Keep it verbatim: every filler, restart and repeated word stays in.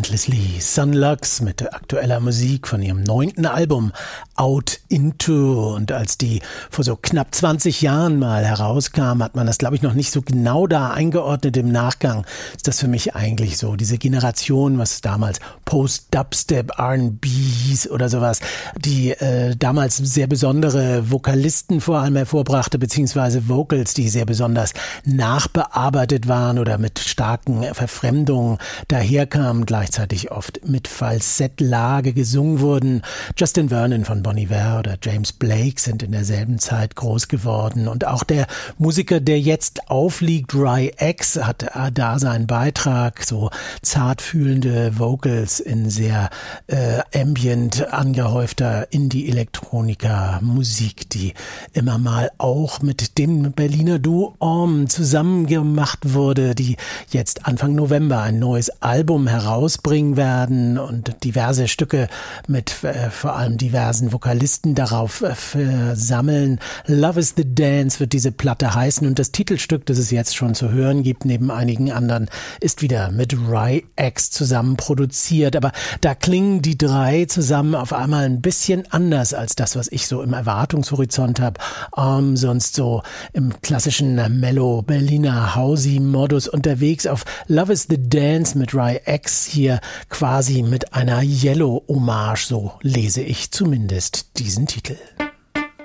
Relentlessly Sunlux mit aktueller Musik von ihrem neunten Album Out Into. Und als die vor so knapp zwanzig Jahren mal herauskam, hat man das, glaube ich, noch nicht so genau da eingeordnet. Im Nachgang ist das für mich eigentlich so diese Generation, was damals Post-Dubstep, R and Bs oder sowas, die äh, damals sehr besondere Vokalisten vor allem hervorbrachte, beziehungsweise Vocals, die sehr besonders nachbearbeitet waren oder mit starken Verfremdungen daherkamen, gleichzeitig oft mit Falsettlage gesungen wurden. Justin Vernon von Bon Iver oder James Blake sind in derselben Zeit groß geworden. Und auch der Musiker, der jetzt aufliegt, Ry X, hat da seinen Beitrag, so zartfühlende Vocals in sehr äh, ambient angehäufter Indie-Elektronika-Musik, die immer mal auch mit dem Berliner Duo Orm zusammen gemacht wurde, die jetzt Anfang November ein neues Album herausbringen werden und diverse Stücke mit äh, vor allem diversen Vokalisten darauf äh, versammeln. Love is the Dance wird diese Platte heißen und das Titelstück, das es jetzt schon zu hören gibt, neben einigen anderen, ist wieder mit Ry X zusammen produziert. Aber da klingen die drei zusammen auf einmal ein bisschen anders als das, was ich so im Erwartungshorizont habe. Um, sonst so im klassischen Mellow Berliner Housey-Modus unterwegs. Auf Love is the Dance mit Ry X hier quasi mit einer Yellow-Hommage, so lese ich zumindest diesen Titel.